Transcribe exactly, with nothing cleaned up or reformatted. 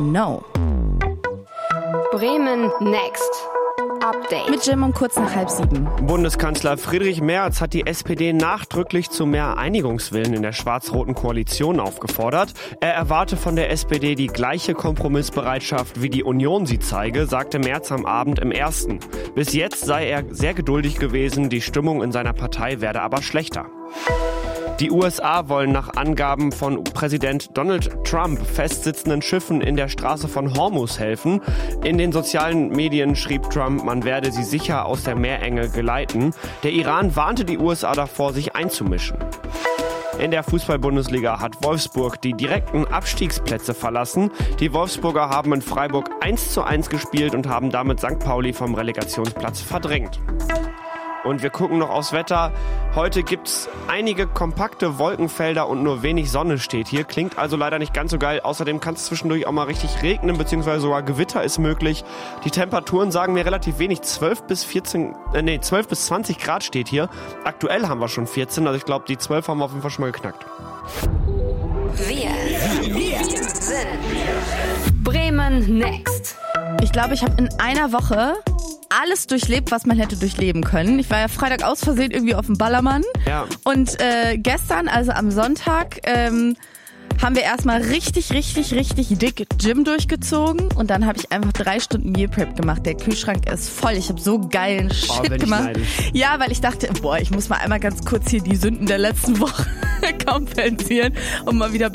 know. Bremen Next. Update. Mit Jim um kurz nach halb sieben. Bundeskanzler Friedrich Merz hat die S P D nachdrücklich zu mehr Einigungswillen in der schwarz-roten Koalition aufgefordert. Er erwarte von der S P D die gleiche Kompromissbereitschaft, wie die Union sie zeige, sagte Merz am Abend im Ersten. Bis jetzt sei er sehr geduldig gewesen, die Stimmung in seiner Partei werde aber schlechter. Die U S A wollen nach Angaben von Präsident Donald Trump festsitzenden Schiffen in der Straße von Hormuz helfen. In den sozialen Medien schrieb Trump, man werde sie sicher aus der Meerenge geleiten. Der Iran warnte die U S A davor, sich einzumischen. In der Fußball-Bundesliga hat Wolfsburg die direkten Abstiegsplätze verlassen. Die Wolfsburger haben in Freiburg eins zu eins gespielt und haben damit Sankt Pauli vom Relegationsplatz verdrängt. Und wir gucken noch aufs Wetter. Heute gibt's einige kompakte Wolkenfelder und nur wenig Sonne steht hier. Klingt also leider nicht ganz so geil. Außerdem kann es zwischendurch auch mal richtig regnen, beziehungsweise sogar Gewitter ist möglich. Die Temperaturen sagen mir relativ wenig. zwölf bis vierzehn, äh, nee, zwölf bis zwanzig Grad steht hier. Aktuell haben wir schon vierzehn, also ich glaube, die zwölf haben wir auf jeden Fall schon mal geknackt. Wir, wir sind Bremen Next. Ich glaube, ich habe in einer Woche alles durchlebt, was man hätte durchleben können. Ich war ja Freitag aus Versehen irgendwie auf dem Ballermann. Ja. Und äh, gestern, also am Sonntag, ähm, haben wir erstmal richtig, richtig, richtig dick Gym durchgezogen. Und dann habe ich einfach drei Stunden Meal Prep gemacht. Der Kühlschrank ist voll. Ich habe so geilen Shit oh, gemacht. Ja, weil ich dachte, boah, ich muss mal einmal ganz kurz hier die Sünden der letzten Woche kompensieren und mal wieder